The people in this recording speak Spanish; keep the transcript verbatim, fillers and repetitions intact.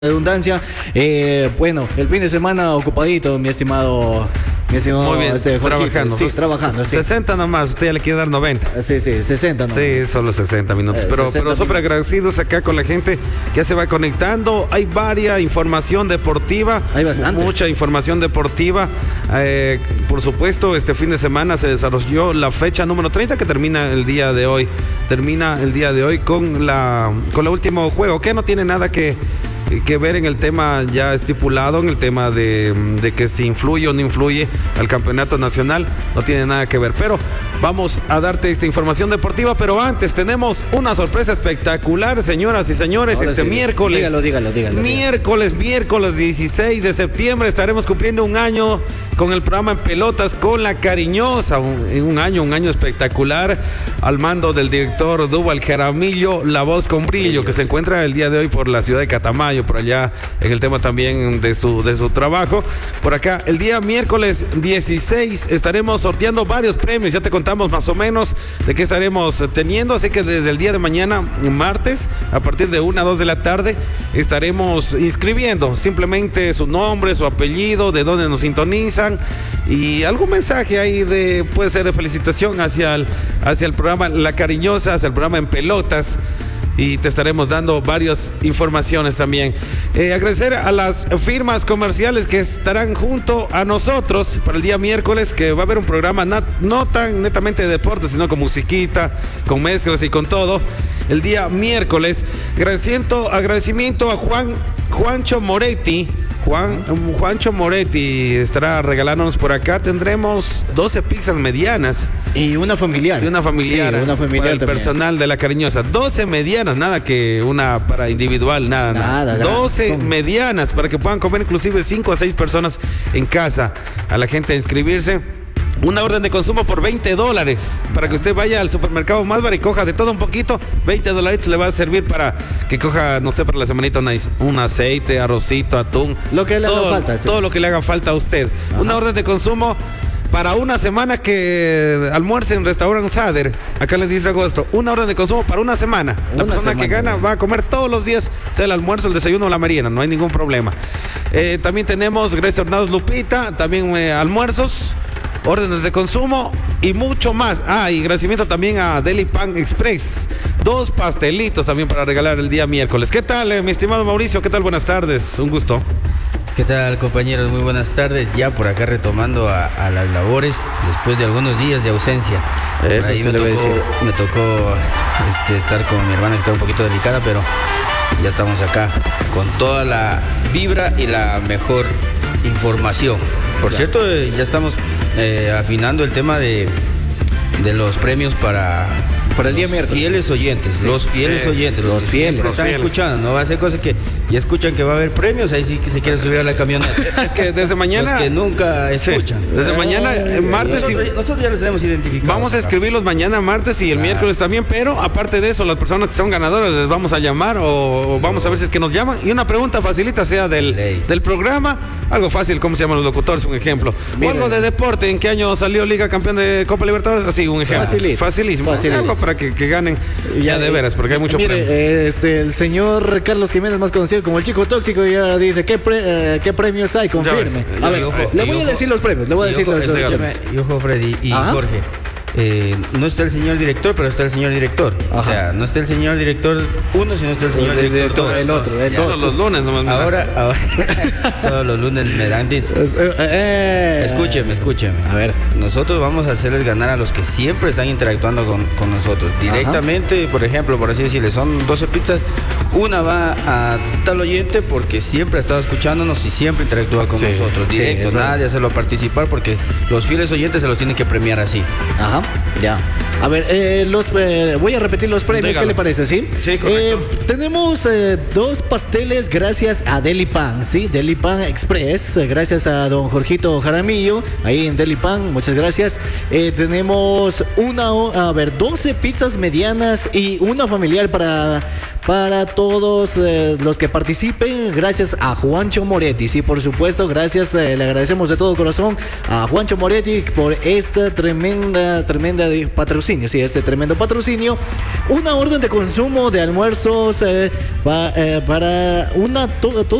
redundancia. Eh, bueno, el fin de semana ocupadito, mi estimado. Mi estimado Muy bien, este, Jorgito. trabajando. Sí, trabajando. Sí. sesenta nomás, usted ya le quiere dar noventa. Sí, sí, sesenta nomás. Sí, solo sesenta minutos. Eh, pero sesenta pero súper minutos. agradecidos acá con la gente que ya se va conectando. Hay varia información deportiva. Hay bastante. Mucha información deportiva. Eh, por supuesto, este fin de semana se desarrolló la fecha número treinta que termina el día de hoy. Termina el día de hoy con la con el último juego, que no tiene nada que que ver en el tema ya estipulado, en el tema de, de que si influye o no influye al campeonato nacional, no tiene nada que ver. Pero vamos a darte esta información deportiva, pero antes tenemos una sorpresa espectacular, señoras y señores. Ahora este sí. miércoles, Dígalo, dígalo, dígalo. miércoles, miércoles dieciséis de septiembre estaremos cumpliendo un año con el programa En Pelotas con La Cariñosa, un, un año, un año espectacular, al mando del director Dúbal Jaramillo, La Voz con Brillo, que se encuentra el día de hoy por la ciudad de Catamayo, por allá en el tema también de su, de su trabajo. Por acá, el día miércoles dieciséis estaremos sorteando varios premios, ya te contamos más o menos de qué estaremos teniendo, así que desde el día de mañana, martes, a partir de una a dos de la tarde, estaremos inscribiendo simplemente su nombre, su apellido, de dónde nos sintonizan y algún mensaje ahí de, puede ser de felicitación hacia el, hacia el programa La Cariñosa, hacia el programa En Pelotas. Y te estaremos dando varias informaciones también. Eh, agradecer a las firmas comerciales que estarán junto a nosotros para el día miércoles, que va a haber un programa no, no tan netamente de deportes, sino con musiquita, con mezclas y con todo. El día miércoles, agradecimiento, agradecimiento a Juan, Juancho Moretti. Juan, Juancho Moretti estará regalándonos por acá. Tendremos doce pizzas medianas. Y una familiar. Y una familiar. Sí, una familiar para el también. personal de La Cariñosa. doce medianas, nada que una para individual, nada, nada. Nada, nada. doce Son- medianas para que puedan comer inclusive cinco a seis personas en casa. A la gente a inscribirse. Una orden de consumo por veinte dólares para que usted vaya al supermercado más bar y coja de todo un poquito. veinte dolaritos le va a servir para que coja, no sé, para la semanita una- un aceite, arrocito, atún. Lo que le haga todo, falta, sí. Todo lo que le haga falta a usted. Ajá. Una orden de consumo para una semana que almuerce en restaurante Sader. Acá les dice Agosto. Una orden de consumo para una semana. La Una persona que semana, gana ¿no? va a comer todos los días, sea el almuerzo, el desayuno o la merienda. No hay ningún problema. Eh, también tenemos Grecia Hornados Lupita. También eh, almuerzos, órdenes de consumo y mucho más. Ah, y agradecimiento también a Deli Pan Express. Dos pastelitos también para regalar el día miércoles. ¿Qué tal, eh, mi estimado Mauricio? ¿Qué tal? Buenas tardes. Un gusto. ¿Qué tal, compañeros? Muy buenas tardes. Ya por acá retomando a, a las labores después de algunos días de ausencia. Por Eso ahí sí me le voy a tocó, decir. me tocó este, estar con mi hermana que está un poquito delicada, pero ya estamos acá con toda la vibra y la mejor información. Por Ya. cierto, eh, ya estamos eh, afinando el tema de, de los premios para... Para el día los miércoles. fieles oyentes, los fieles sí. oyentes, los, Los que fieles. siempre Los están fieles. escuchando, no va a ser cosa que ya escuchan que va a haber premios, ahí sí que se quieren subir a la camioneta. Es que desde mañana. Los que nunca Sí, escuchan. desde mañana, eh, martes y. Nosotros, nosotros ya los tenemos identificados. Vamos a acá. escribirlos mañana martes y el Claro. miércoles también, pero aparte de eso, las personas que son ganadoras les vamos a llamar o, o vamos a ver si es que nos llaman. Y una pregunta facilita sea del, Ley. del programa, algo fácil, ¿cómo se llaman los locutores? Un ejemplo. Mire. O algo de deporte, ¿en qué año salió Liga Campeón de Copa Libertadores? Así, un ejemplo. Facilito. Facilísimo. Facilito. Algo para que, que ganen ya de veras, porque hay mucho Mire, premio. eh, este, el señor Carlos Jiménez, más conocido como el Chico Tóxico, ya dice, ¿qué, pre- eh, qué premios hay? Confirme. Ya, A ya, ver, y ojo, le y voy a ojo, decir los premios, le voy a Y decir ojo, los, los este, premios. y ojo, Freddy y Ajá. Jorge. eh, no está el señor director, pero está el señor director. O Ajá. sea, no está el señor director uno, sino está el señor El director director, dos. el otro, el Solo dos. los lunes nomás. me da. Ahora, ahora solo los lunes me dan dis- Es- eh, eh, Escúcheme, escúcheme. A ver. Nosotros vamos a hacerles ganar a los que siempre están interactuando con, con nosotros. Directamente, por ejemplo, por así decirle, son doce pizzas. Una va a tal oyente porque siempre ha estado escuchándonos y siempre interactúa con Sí, nosotros. sí, Directo, es nada verdad. de hacerlo participar porque los fieles oyentes se los tienen que premiar así. Ajá, ya. A ver, eh, los, eh, voy a repetir los premios, Dígalo. ¿qué le parece? Sí, Sí, correcto. Eh, tenemos eh, dos pasteles gracias a Deli Pan, ¿sí? Deli Pan Express, eh, gracias a don Jorgito Jaramillo, ahí en Deli Pan, muchas gracias. Eh, tenemos una, o- a ver, doce pizzas medianas y una familiar para, para todos eh, los que participen, gracias a Juancho Moretti, sí, por supuesto, gracias, eh, le agradecemos de todo corazón a Juancho Moretti por esta tremenda, tremenda de patrocinio, sí, este tremendo patrocinio. Una orden de consumo de almuerzos eh, pa, eh, para una... To,